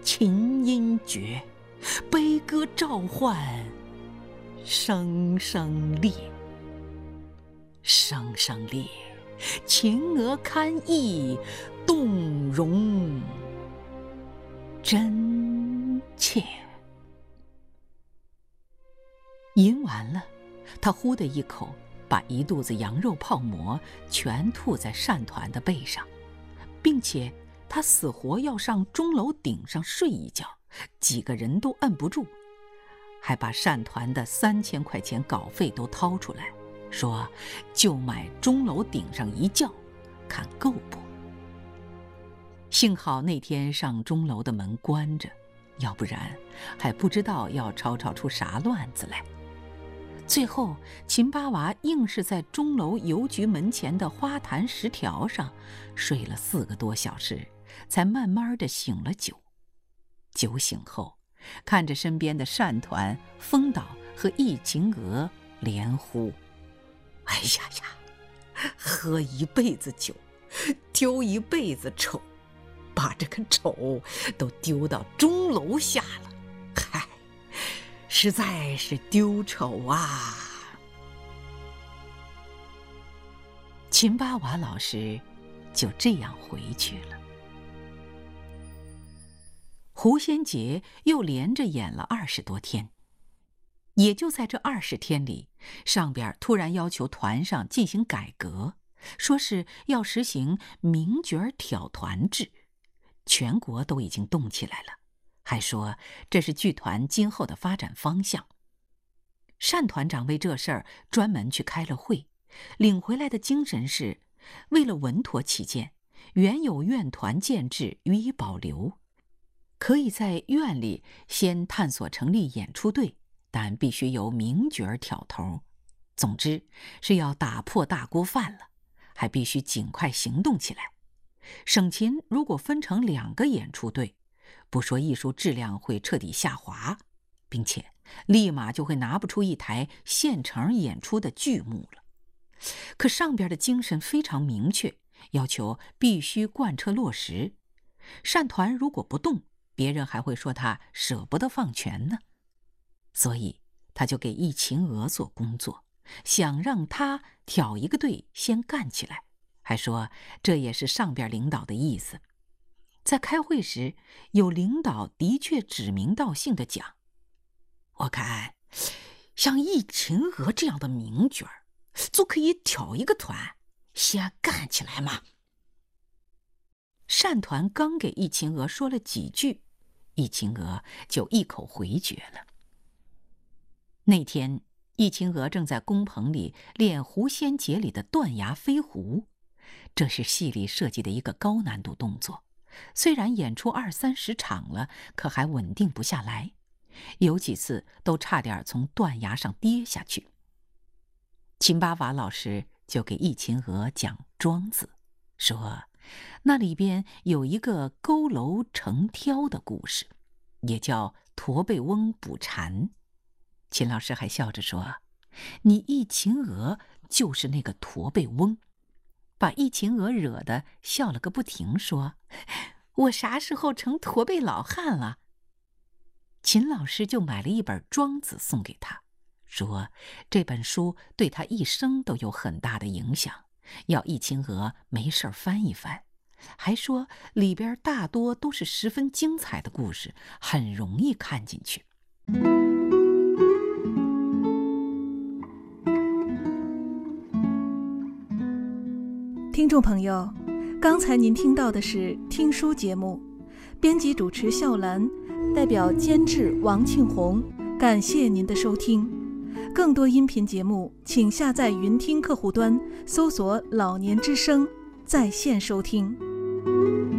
琴音绝，悲歌召唤声声烈。声声烈，秦娥堪意，动容真切。吟完了，他呼的一口把一肚子羊肉泡馍全吐在单团的背上，并且他死活要上钟楼顶上睡一觉，几个人都摁不住，还把单团的3000块钱稿费都掏出来，说就买钟楼顶上一觉，看够不。幸好那天上钟楼的门关着，要不然还不知道要吵出啥乱子来。最后秦八娃硬是在钟楼邮局门前的花坛石条上睡了4个多小时，才慢慢的醒了酒。酒醒后，看着身边的单团、风岛和易秦娥，连呼：哎呀呀，喝一辈子酒，丢一辈子丑，把这个丑都丢到钟楼下了，嗨，实在是丢丑啊！秦八娃老师就这样回去了。胡先杰又连着演了20多天，也就在这20天里，上边突然要求团上进行改革，说是要实行名角挑团制，全国都已经动起来了，还说这是剧团今后的发展方向。单团长为这事儿专门去开了会，领回来的精神是，为了稳妥起见，原有院团建制予以保留，可以在院里先探索成立演出队，但必须由名角挑头。总之是要打破大锅饭了，还必须尽快行动起来。省琴如果分成2个演出队，不说艺术质量会彻底下滑，并且立马就会拿不出一台现成演出的剧目了。可上边的精神非常明确，要求必须贯彻落实。单团如果不动，别人还会说他舍不得放权呢。所以他就给易秦娥做工作，想让他挑一个队先干起来，还说这也是上边领导的意思。在开会时，有领导的确指名道姓地讲，我看像易秦娥这样的名角就可以挑一个团先干起来嘛。单团刚给易秦娥说了几句，易秦娥就一口回绝了。那天易秦娥正在工棚里练《狐仙节》里的断崖飞狐，这是戏里设计的一个高难度动作，虽然演出20-30场了，可还稳定不下来，有几次都差点从断崖上跌下去。秦八娃老师就给易秦娥讲庄子，说那里边有一个佝偻成挑的故事，也叫驼背翁捕蝉。秦老师还笑着说，你易秦娥就是那个驼背翁，把易秦娥惹得笑了个不停，说我啥时候成驼背老汉了？秦老师就买了一本庄子送给他，说这本书对他一生都有很大的影响，要易秦娥没事翻一翻，还说里边大多都是十分精彩的故事，很容易看进去。 听众朋友，刚才您听到的是听书节目，编辑主持笑兰，代表监制王庆红，感谢您的收听。更多音频节目，请下载云听客户端，搜索“老年之声”在线收听。